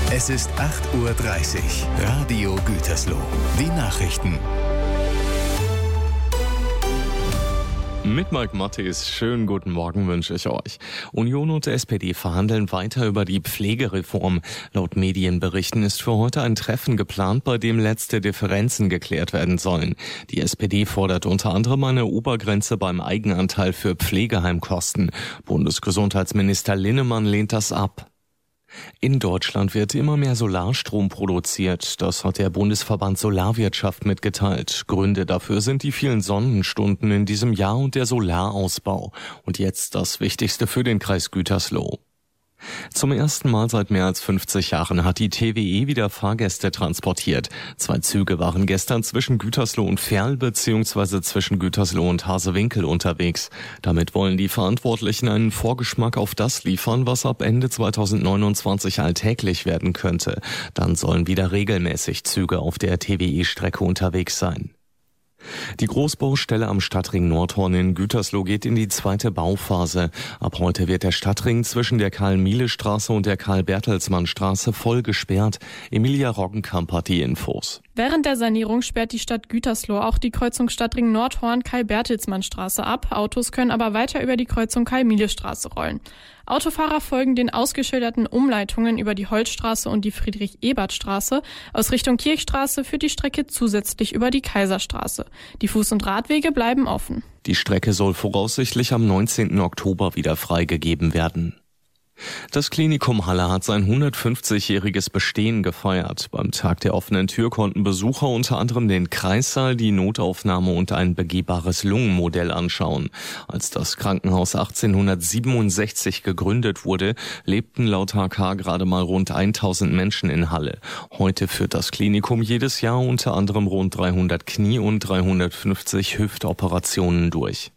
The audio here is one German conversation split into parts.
Es ist 8:30 Uhr. Radio Gütersloh. Die Nachrichten. Mit Mike Mattis, schönen guten Morgen wünsche ich euch. Union und SPD verhandeln weiter über die Pflegereform. Laut Medienberichten ist für heute ein Treffen geplant, bei dem letzte Differenzen geklärt werden sollen. Die SPD fordert unter anderem eine Obergrenze beim Eigenanteil für Pflegeheimkosten. Bundesgesundheitsminister Linnemann lehnt das ab. In Deutschland wird immer mehr Solarstrom produziert. Das hat der Bundesverband Solarwirtschaft mitgeteilt. Gründe dafür sind die vielen Sonnenstunden in diesem Jahr und der Solarausbau. Und jetzt das Wichtigste für den Kreis Gütersloh. Zum ersten Mal seit mehr als 50 Jahren hat die TWE wieder Fahrgäste transportiert. 2 Züge waren gestern zwischen Gütersloh und Verl bzw. zwischen Gütersloh und Harsewinkel unterwegs. Damit wollen die Verantwortlichen einen Vorgeschmack auf das liefern, was ab Ende 2029 alltäglich werden könnte. Dann sollen wieder regelmäßig Züge auf der TWE-Strecke unterwegs sein. Die Großbaustelle am Stadtring Nordhorn in Gütersloh geht in die zweite Bauphase. Ab heute wird der Stadtring zwischen der Karl-Miele-Straße und der Karl-Bertelsmann-Straße voll gesperrt. Emilia Roggenkamp hat die Infos. Während der Sanierung sperrt die Stadt Gütersloh auch die Kreuzung Stadtring Nordhorn Karl-Bertelsmann-Straße ab. Autos können aber weiter über die Kreuzung Karl-Miele-Straße rollen. Autofahrer folgen den ausgeschilderten Umleitungen über die Holzstraße und die Friedrich-Ebert-Straße. Aus Richtung Kirchstraße führt die Strecke zusätzlich über die Kaiserstraße. Die Fuß- und Radwege bleiben offen. Die Strecke soll voraussichtlich am 19. Oktober wieder freigegeben werden. Das Klinikum Halle hat sein 150-jähriges Bestehen gefeiert. Beim Tag der offenen Tür konnten Besucher unter anderem den Kreissaal, die Notaufnahme und ein begehbares Lungenmodell anschauen. Als das Krankenhaus 1867 gegründet wurde, lebten laut HK gerade mal rund 1000 Menschen in Halle. Heute führt das Klinikum jedes Jahr unter anderem rund 300 Knie- und 350 Hüftoperationen durch.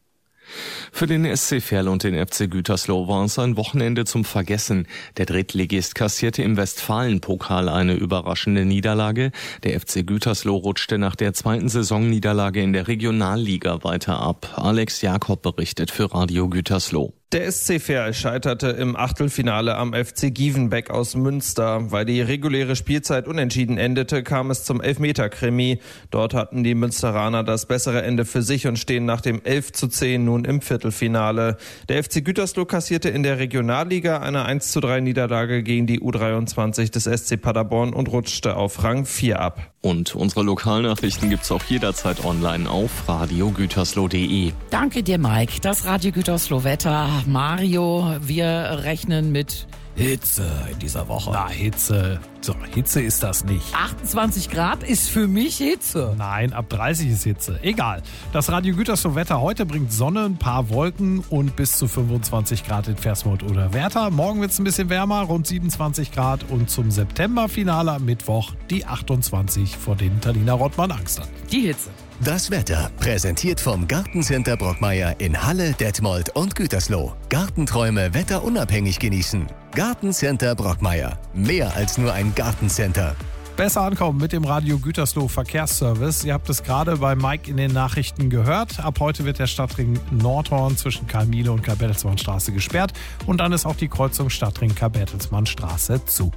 Für den SC Verl und den FC Gütersloh war es ein Wochenende zum Vergessen. Der Drittligist kassierte im Westfalen-Pokal eine überraschende Niederlage. Der FC Gütersloh rutschte nach der 2. Saisonniederlage in der Regionalliga weiter ab. Alex Jakob berichtet für Radio Gütersloh. Der SC Verl scheiterte im Achtelfinale am FC Gievenbeck aus Münster. Weil die reguläre Spielzeit unentschieden endete, kam es zum Elfmeter-Krimi. Dort hatten die Münsteraner das bessere Ende für sich und stehen nach dem 11:10 nun im Viertelfinale. Der FC Gütersloh kassierte in der Regionalliga eine 1:3 Niederlage gegen die U23 des SC Paderborn und rutschte auf Rang 4 ab. Und unsere Lokalnachrichten gibt's auch jederzeit online auf radiogütersloh.de. Danke dir, Mike. Das Radio Gütersloh Wetter. Mario, wir rechnen mit Hitze in dieser Woche. Na, Hitze. So, Hitze ist das nicht. 28 Grad ist für mich Hitze. Nein, ab 30 ist Hitze. Egal. Das Radio Gütersloh Wetter heute bringt Sonne, ein paar Wolken und bis zu 25 Grad in Versmold oder Werther. Morgen wird es ein bisschen wärmer, rund 27 Grad. Und zum Septemberfinale am Mittwoch die 28, vor denen Talina Rottmann Angst hat. Die Hitze. Das Wetter präsentiert vom Gartencenter Brockmeier in Halle, Detmold und Gütersloh. Gartenträume wetterunabhängig genießen. Gartencenter Brockmeier. Mehr als nur ein Gartencenter. Besser ankommen mit dem Radio Gütersloh Verkehrsservice. Ihr habt es gerade bei Mike in den Nachrichten gehört. Ab heute wird der Stadtring Nordhorn zwischen Karl-Miele und Karl-Bertelsmann-Straße gesperrt. Und dann ist auch die Kreuzung Stadtring Karl-Bertelsmann-Straße zu.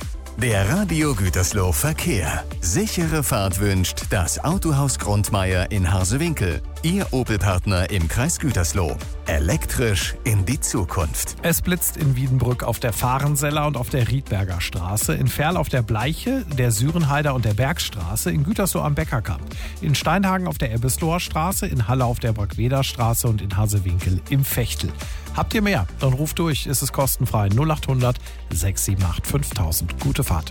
Der Radio Gütersloh Verkehr. Sichere Fahrt wünscht das Autohaus Grundmeier in Harsewinkel. Ihr Opel-Partner im Kreis Gütersloh. Elektrisch in die Zukunft. Es blitzt in Wiedenbrück auf der Fahrenseller und auf der Riedberger Straße, in Verl auf der Bleiche, der Sürenheider und der Bergstraße, in Gütersloh am Bäckerkamp, in Steinhagen auf der Ebbesloher Straße, in Halle auf der Brackweder Straße und in Harsewinkel im Fechtel. Habt ihr mehr? Dann ruft durch, ist es kostenfrei 0800 678 5000. Gute Fahrt.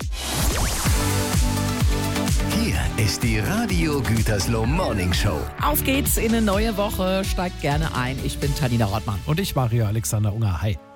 Hier ist die Radio Gütersloh Morning Show. Auf geht's in eine neue Woche. Steigt gerne ein. Ich bin Talina Rottmann. Und ich, Mario Alexander Unger. Hi.